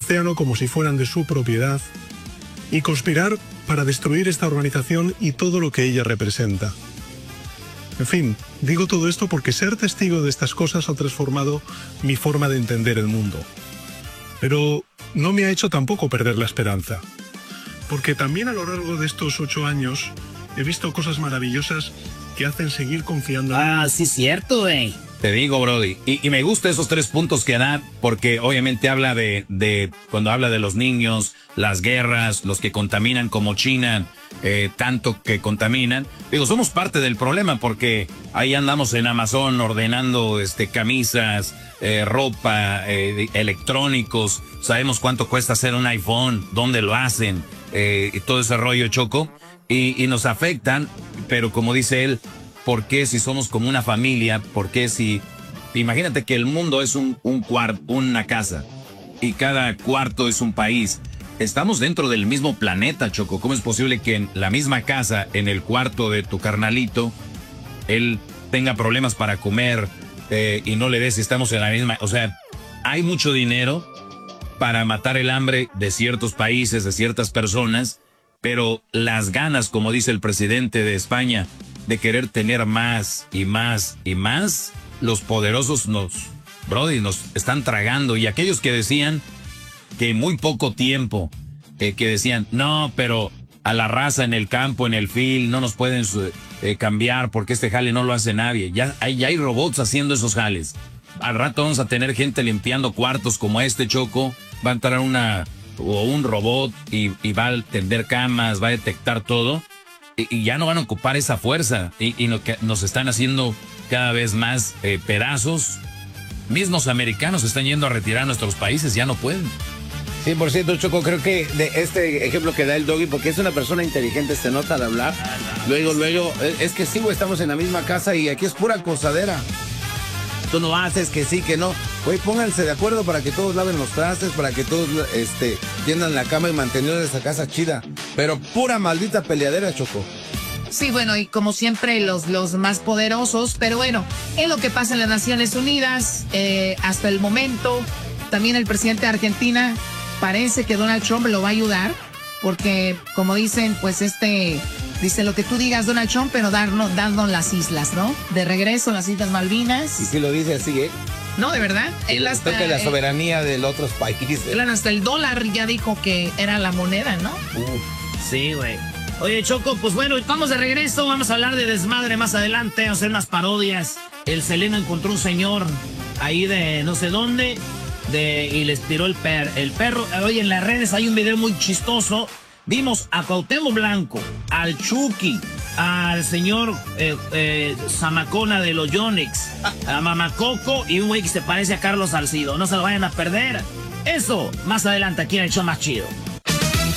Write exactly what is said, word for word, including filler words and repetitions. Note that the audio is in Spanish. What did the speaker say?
océano como si fueran de su propiedad y conspirar para destruir esta organización y todo lo que ella representa. En fin, digo todo esto porque ser testigo de estas cosas ha transformado mi forma de entender el mundo. Pero no me ha hecho tampoco perder la esperanza, porque también a lo largo de estos ocho años he visto cosas maravillosas que hacen seguir confiando en... Ah, sí, cierto, güey. Te digo, Brody, y, y me gusta esos tres puntos que da, porque obviamente habla de, de, cuando habla de los niños, las guerras, los que contaminan como China, eh, tanto que contaminan. Digo, somos parte del problema porque ahí andamos en Amazon ordenando este, camisas, eh, ropa, eh, electrónicos, sabemos cuánto cuesta hacer un iPhone, dónde lo hacen, eh, y todo ese rollo, Choco, y, y nos afectan, pero como dice él, ¿por qué si somos como una familia? ¿Por qué si... Imagínate que el mundo es un, un cuarto, una casa, y cada cuarto es un país. Estamos dentro del mismo planeta, Choco. ¿Cómo es posible que en la misma casa, en el cuarto de tu carnalito, él tenga problemas para comer eh, y no le des si estamos en la misma... O sea, hay mucho dinero para matar el hambre de ciertos países, de ciertas personas, pero las ganas, como dice el presidente de España, de querer tener más y más y más, los poderosos nos, brody, nos están tragando. Y aquellos que decían que muy poco tiempo, eh, que decían, no, pero a la raza en el campo, en el field, no nos pueden eh, cambiar porque este jale no lo hace nadie. Ya hay, ya hay robots haciendo esos jales. Al rato vamos a tener gente limpiando cuartos como este, Choco. Va a entrar una o un robot y, y va a tender camas, va a detectar todo. Y ya no van a ocupar esa fuerza y, y no, que nos están haciendo cada vez más eh, pedazos. Mismos americanos están yendo a retirar a nuestros países, ya no pueden. cien por ciento, Choco, creo que de este ejemplo que da el Doggy, porque es una persona inteligente, se nota al hablar. Ah, no, luego, luego, es que sí, güey, estamos en la misma casa y aquí es pura cosadera. Tú no haces que sí, que no. Güey, pónganse de acuerdo para que todos laven los trastes, para que todos este, tiendan la cama y mantener esa casa chida. Pero pura maldita peleadera, Choco. Sí, bueno, y como siempre los, los más poderosos, pero bueno, es lo que pasa en las Naciones Unidas eh, hasta el momento. También el presidente de Argentina parece que Donald Trump lo va a ayudar, porque como dicen, pues este... Dice lo que tú digas, Donald Trump, pero darnos, darnos las islas, ¿no? De regreso, las Islas Malvinas. Y si lo dice así, ¿eh? No, de verdad. Él hasta, toca la eh, soberanía de los otros países. Él hasta el dólar ya dijo que era la moneda, ¿no? Uf, sí, güey. Oye, Choco, pues bueno, vamos de regreso. Vamos a hablar de desmadre más adelante. Vamos a hacer unas parodias. El Selena encontró un señor ahí de no sé dónde de, y les tiró el, per, el perro. Oye, en las redes hay un video muy chistoso. Vimos a Cuauhtémoc Blanco, al Chucky, al señor eh, eh, Zamacona de los Yonix, a Mamacoco y un güey que se parece a Carlos Salcido. No se lo vayan a perder. Eso, más adelante aquí en el show más chido.